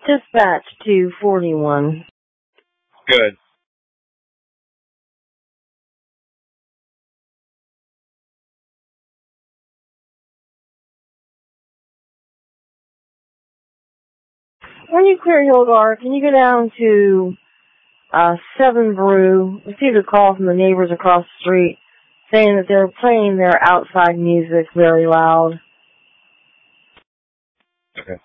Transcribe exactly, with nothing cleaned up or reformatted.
Dispatch two forty-one. Good. When you clear Hillgar, can you go down to uh, Seven Brew? Received a call from the neighbors across the street saying that they're playing their outside music very loud. Okay.